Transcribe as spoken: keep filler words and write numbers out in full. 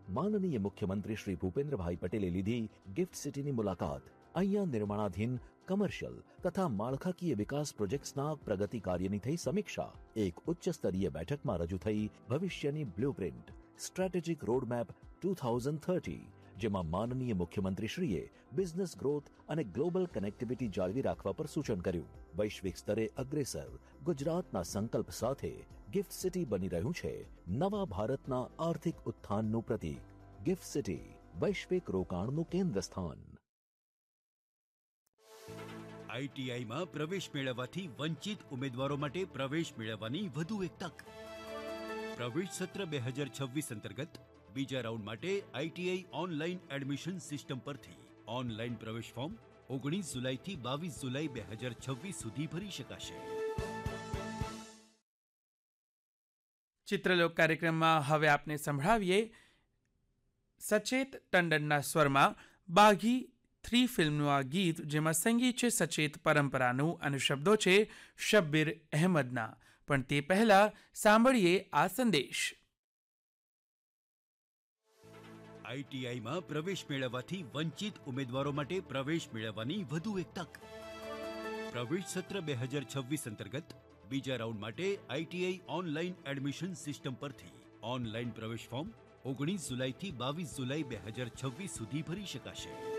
માનનીય મુખ્યમંત્રી શ્રી ભૂપેન્દ્રભાઈ પટેલે લીધી ગિફ્ટ સિટીની મુલાકાત. અહીંયા નિર્માણાધીન કમર્શિયલ તથા માળખાકીય વિકાસ પ્રોજેક્ટ્સના પ્રગતિ કાર્યની થઈ સમીક્ષા. એક ઉચ્ચ સ્તરીય બેઠકમાં રજૂ થઈ ભવિષ્યની blueprint strategic roadmap two thousand thirty, જેમાં માનનીય મુખ્યમંત્રીશ્રીએ બિઝનેસ ગ્રોથ અને ગ્લોબલ કનેક્ટિવિટી જાળવી રાખવા પર સૂચન કર્યું. વૈશ્વિક સ્તરે અગ્રેસર ગુજરાતના સંકલ્પ સાથે ગિફ્ટ સિટી બની રહ્યું છે નવા ભારતના આર્થિક ઉત્થાનનું પ્રતીક. ગિફ્ટ સિટી વૈશ્વિક રોકાણનું કેન્દ્ર સ્થાન. આઈટીઆઈમાં પ્રવેશ મેળવવાથી વંચિત ઉમેદવારો માટે પ્રવેશ મેળવવાની વધુ એક તક. પ્રવેશ સત્ર બે હજાર છવ્વીસ અંતર્ગત બીજા રાઉન્ડ માટે આઈટીઆઈ ઓનલાઈન એડમિશન સિસ્ટમ પરથી ઓનલાઈન પ્રવેશ ફોર્મ ઓગણીસ જુલાઈથી બાવીસ જુલાઈ બે હજાર છવ્વીસ સુધી ભરી શકાશે. ચિત્રલોક કાર્યક્રમમાં હવે આપને સંભળાવીએ સચેત ટંડનના સ્વરમાં બાઘી થ્રી ફિલ્મનું આ ગીત, જેમાં સંગીત છે સચેત પરંપરાનું અને શબ્દો છે શબ્બીર અહેમદના. પણ તે પહેલા સાંભળીએ આ સંદેશ. આઈટીઆઈમાં પ્રવેશ મેળવવાથી વંચિત ઉમેદવારો માટે પ્રવેશ મેળવવાની વધુ એક તક. પ્રવેશ સત્ર બે હજાર છવ્વીસ અંતર્ગત બીજા રાઉન્ડ માટે આઈટીઆઈ ઓનલાઈન એડમિશન સિસ્ટમ પરથી ઓનલાઈન પ્રવેશ ફોર્મ ઓગણીસ જુલાઈથી બાવીસ જુલાઈ બે હજાર છવ્વીસ સુધી ભરી શકાશે.